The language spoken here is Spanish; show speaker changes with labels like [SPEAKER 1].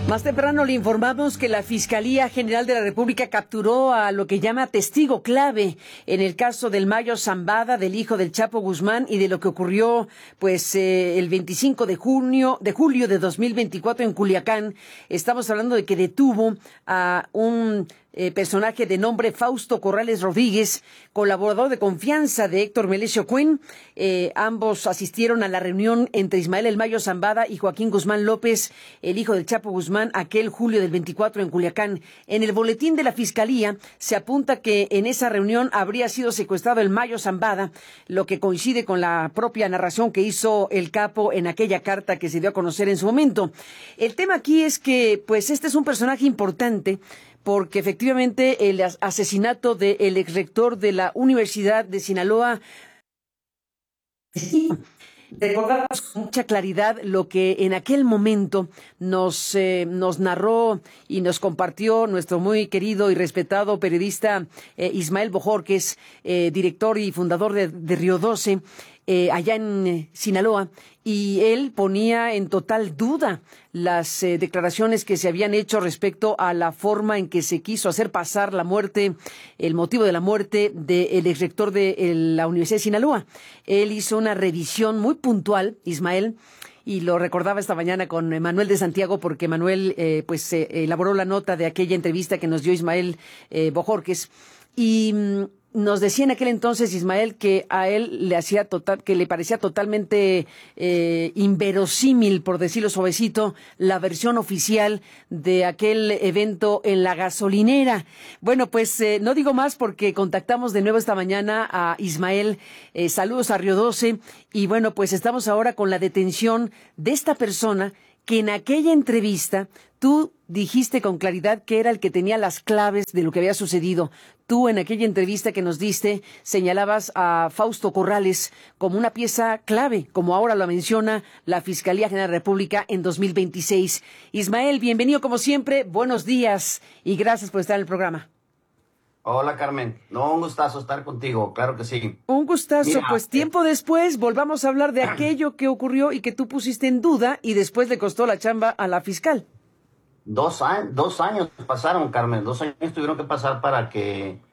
[SPEAKER 1] Más temprano le informamos que la Fiscalía General de la República capturó a lo que llama testigo clave en el caso del Mayo Zambada, del hijo del Chapo Guzmán, y de lo que ocurrió el 25 de julio de 2024 en Culiacán. Estamos hablando de que detuvo a un personaje de nombre Fausto Corrales Rodríguez, colaborador de confianza de Héctor Melesio Cuen. Ambos asistieron a la reunión entre Ismael El Mayo Zambada y Joaquín Guzmán López, el hijo del Chapo Guzmán, aquel julio del 24 en Culiacán. En el boletín de la Fiscalía se apunta que en esa reunión habría sido secuestrado El Mayo Zambada, lo que coincide con la propia narración que hizo el capo en aquella carta que se dio a conocer en su momento. El tema aquí es que, pues, este es un personaje importante, porque efectivamente el asesinato del exrector de la Universidad de Sinaloa, recordamos con mucha claridad lo que en aquel momento nos narró y nos compartió nuestro muy querido y respetado periodista Ismael Bojorquez, director y fundador de Río 12, allá en Sinaloa, y él ponía en total duda las declaraciones que se habían hecho respecto a la forma en que se quiso hacer pasar la muerte, el motivo de la muerte del exrector de la Universidad de Sinaloa. Él hizo una revisión muy puntual, Ismael, y lo recordaba esta mañana con Manuel de Santiago, porque Manuel elaboró la nota de aquella entrevista que nos dio Ismael Bojorquez, y nos decía en aquel entonces Ismael que a él que le parecía totalmente inverosímil, por decirlo suavecito, la versión oficial de aquel evento en la gasolinera. Bueno, pues no digo más porque contactamos de nuevo esta mañana a Ismael. Saludos a Río 12, y bueno, pues estamos ahora con la detención de esta persona que en aquella entrevista tú dijiste con claridad que era el que tenía las claves de lo que había sucedido. Tú, en aquella entrevista que nos diste, señalabas a Fausto Corrales como una pieza clave, como ahora lo menciona la Fiscalía General de la República en 2026. Ismael, bienvenido como siempre, buenos días y gracias por estar en el programa.
[SPEAKER 2] Hola, Carmen. No, un gustazo estar contigo, claro que sí.
[SPEAKER 1] Un gustazo. Mira, pues tiempo después volvamos a hablar de aquello que ocurrió y que tú pusiste en duda y después le costó la chamba a la fiscal.
[SPEAKER 2] 2 años pasaron, Carmen. 2 años tuvieron que pasar para que